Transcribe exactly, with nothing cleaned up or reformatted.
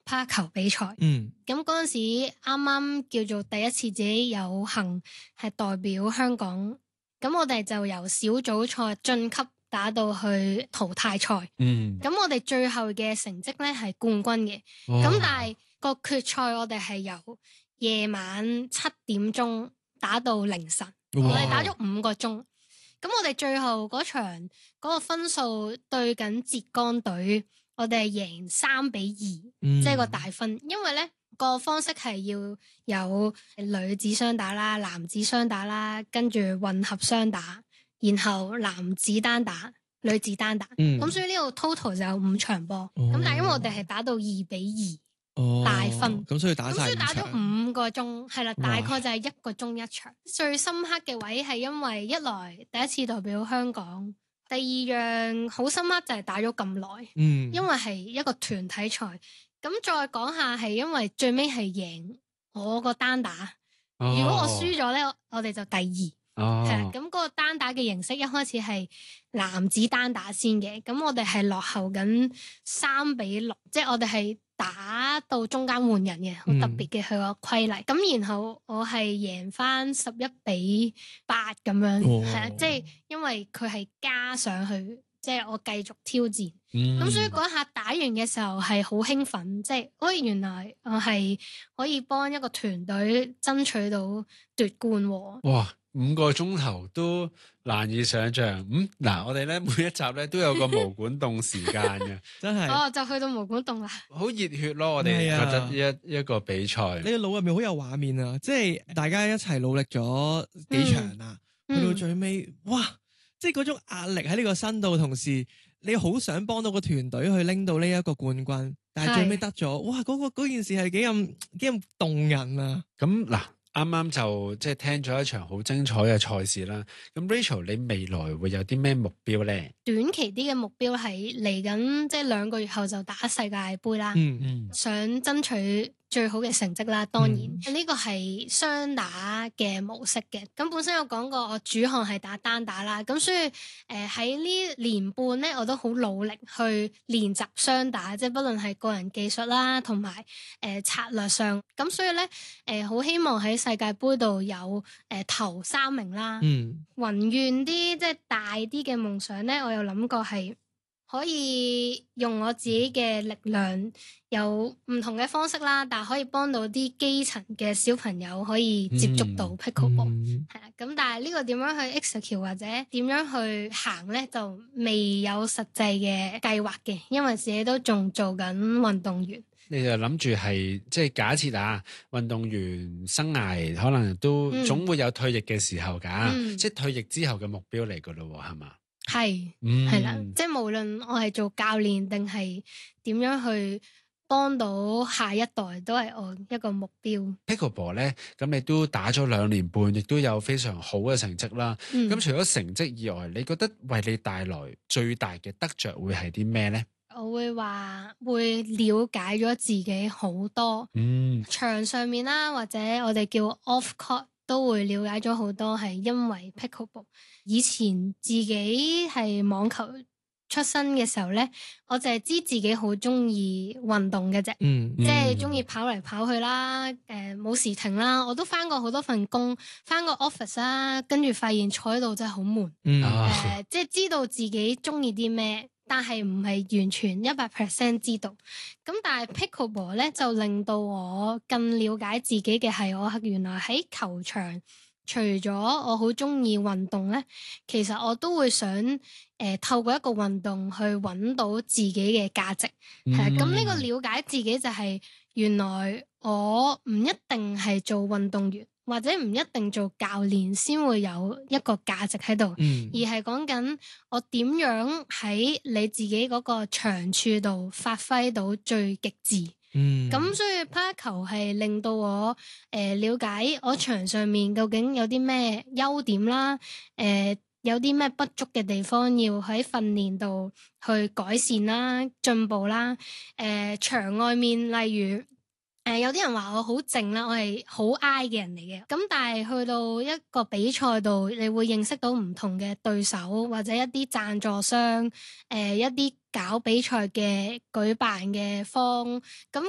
拍球比賽。 嗯， 咁嗰陣時啱啱叫做第一次自己有幸係代表香港，咁我哋就由小組賽晉級打到去淘汰賽。 嗯， 咁我哋最後嘅成績咧係冠軍嘅。咁但係個決賽我哋係由夜晚七點鐘打到凌晨，我哋打咗五個鐘。咁我哋最後嗰場嗰個分數對緊浙江隊，我哋係贏三比二，嗯，即係個大分。因為咧個方式係要有女子雙打啦、男子雙打啦，跟住混合雙打，然後男子單打、女子單打。咁、嗯、所以呢度 total 就有五場波。咁、哦、但係因為我哋係打到二比二。哦、大分咁所以打晒，咁所以打咗五個鐘，係啦，大概就係一個鐘一場。最深刻嘅位係因為一來第一次代表香港，第二樣好深刻就係打咗咁耐，嗯，因為係一個團體賽。咁再講下係因為最尾係贏我個單打，哦、如果我輸咗咧，我哋就第二，係啦、哦。咁嗰個單打嘅形式一開始係男子單打先嘅，咁我哋係落後緊三比六，即係我哋係。打到中間換人嘅，好特別嘅佢個規例。咁、嗯、然後我係贏翻十一比八咁樣，係啊、哦，即係因為佢係加上去，即係我繼續挑戰。咁、嗯、所以嗰一下打完嘅時候係好興奮，即係，哦，原來我係可以幫一個團隊爭取到奪冠喎。 哇！五個鐘頭都難以想象。嗯，嗱，我哋咧每一集咧都有個毛管戙時間嘅， 真係。 哦，就去到毛管戙啦。 好熱血咯！我哋覺得一一個比賽， 你個腦入面好有畫面啊！即係大家一齊努力咗幾場啦，嗯、去到最尾，哇！即係嗰種壓力喺呢個身度，同時你好想幫到個團隊去拎到呢一個冠軍，但係最尾得咗，哇！嗰、嗰個嗰件事係幾咁幾咁動人啊！ 咁嗱。啱啱就即係聽咗一場好精彩嘅賽事啦。咁 Rachel，你未來會有啲咩目標咧？ 短期啲嘅目標係嚟緊，即係兩個月後就打世界盃啦。嗯嗯，想爭取最好嘅成績啦。當然呢、嗯、個係雙打嘅模式嘅。咁本身有講過我主項係打單打啦。咁所以誒喺呢年半咧，我都好努力去練習雙打，即係不論係個人技術啦，同埋誒策略上。咁所以咧誒好希望喺世界盃度有誒、呃、頭三名啦。嗯，宏願啲即係大啲嘅夢想咧，我有諗過係可以用我自己嘅力量，有唔同嘅方式啦，但係可以幫到啲基層嘅小朋友可以接觸到 pickleball，係啊。咁、嗯、但係呢個點樣去 execute 或者點樣去行咧，就未有實際嘅計劃嘅，因為自己都仲做緊運動員。 你就諗住係即係假設啊，運動員生涯可能都總會有退役嘅時候㗎，嗯、即係退役之後嘅目標嚟㗎咯，係嘛？ 係，係啦，即係無論我係做教練定係點樣去幫到下一代，都係我一個目標。 Pickleball 咧，咁你都打咗兩年半，亦都有非常好嘅成績啦。咁、嗯、除咗成績以外，你覺得為你帶來最大嘅得着會係啲咩咧？ 我會話會了解咗自己好多，嗯，場上面啦，或者我哋叫 off court 都會了解咗好多，係因為 pickleball。以前自己係網球出身嘅時候咧，我就係知自己好中意運動嘅啫，嗯，即係中意跑嚟跑去啦，誒、呃、冇時停啦。我都返過好多份工，返過 office 啦，跟住發現坐喺度真係好悶，嗯，誒、呃，即係知道自己中意啲咩。但係唔係完全一百 percent 知道，咁但係 pickleball 咧就令到我更了解自己嘅係我原來喺球場，除咗我好中意運動咧，其實我都會想誒、呃、透過一個運動去揾到自己嘅價值，係咁呢個了解自己就係原來我唔一定係做運動員。或者唔一定做教練先會有一個價值喺度，嗯、而係講緊我點樣喺你自己嗰個長處度發揮到最極致。咁、嗯、所以拍球係令到我誒、呃、了解我場上面究竟有啲咩優點啦，誒、呃、有啲咩不足嘅地方要喺訓練度去改善啦、進步啦。誒、呃、場外面例如。誒、呃，有啲人話我好靜啦，我係好 I 嘅人嚟嘅。咁但係去到一個比賽度，你會認識到唔同嘅對手或者一啲贊助商，誒、呃，一啲搞比賽嘅舉辦嘅方，咁